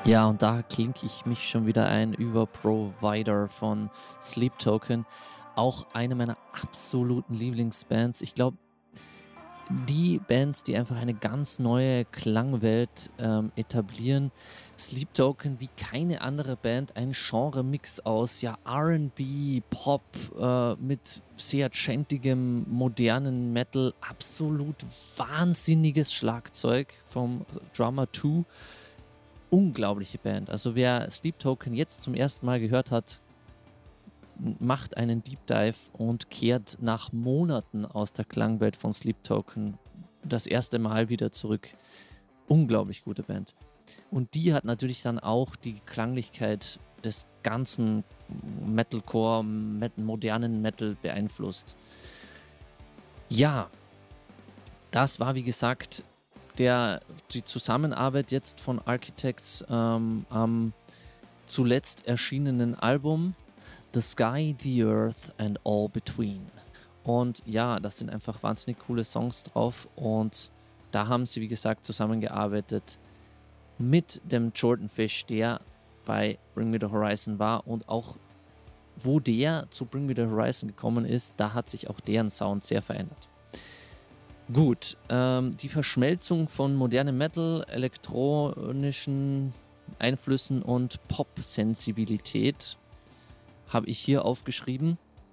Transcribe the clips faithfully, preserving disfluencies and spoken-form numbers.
Ja, und da klinke ich mich schon wieder ein über Provider von Sleep Token. Auch eine meiner absoluten Lieblingsbands. Ich glaube, die Bands, die einfach eine ganz neue Klangwelt ähm, etablieren. Sleep Token wie keine andere Band, ein Genre-Mix aus ja R and B, Pop äh, mit sehr chantigem, modernen Metal, absolut wahnsinniges Schlagzeug vom Drummer zwei. Unglaubliche Band. Also wer Sleep Token jetzt zum ersten Mal gehört hat, macht einen Deep Dive und kehrt nach Monaten aus der Klangwelt von Sleep Token das erste Mal wieder zurück. Unglaublich gute Band. Und die hat natürlich dann auch die Klanglichkeit des ganzen Metalcore, met- modernen Metal beeinflusst. Ja, das war wie gesagt der, die Zusammenarbeit jetzt von Architects ähm, am zuletzt erschienenen Album The Sky, The Earth and All Between. Und ja, das sind einfach wahnsinnig coole Songs drauf und da haben sie, wie gesagt, zusammengearbeitet mit dem Jordan Fish, der bei Bring Me The Horizon war, und auch wo der zu Bring Me The Horizon gekommen ist, da hat sich auch deren Sound sehr verändert. Gut, ähm, die Verschmelzung von modernem Metal, elektronischen Einflüssen und Pop-Sensibilität habe ich hier aufgeschrieben.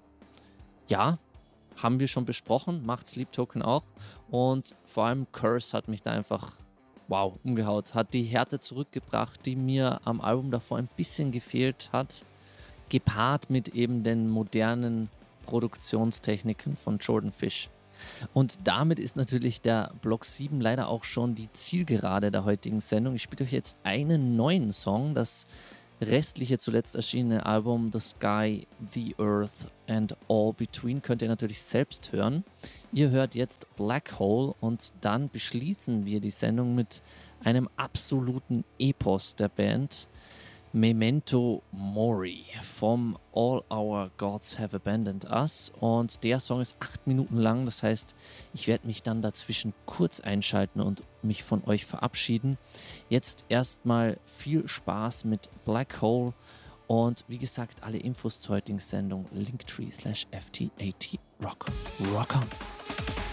Ja, haben wir schon besprochen, macht Sleep Token auch. Und vor allem Curse hat mich da einfach, wow, umgehaut. Hat die Härte zurückgebracht, die mir am Album davor ein bisschen gefehlt hat. Gepaart mit eben den modernen Produktionstechniken von Jordan Fish. Und damit ist natürlich der Block sieben leider auch schon die Zielgerade der heutigen Sendung. Ich spiele euch jetzt einen neuen Song, das restliche zuletzt erschienene Album The Sky, The Earth and All Between könnt ihr natürlich selbst hören. Ihr hört jetzt Black Hole und dann beschließen wir die Sendung mit einem absoluten Epos der Band, Memento Mori vom All Our Gods Have Abandoned Us, und der Song ist acht Minuten lang, das heißt, ich werde mich dann dazwischen kurz einschalten und mich von euch verabschieden. Jetzt erstmal viel Spaß mit Black Hole und wie gesagt, alle Infos zur heutigen Sendung linktree slash ft at rock. Rock on!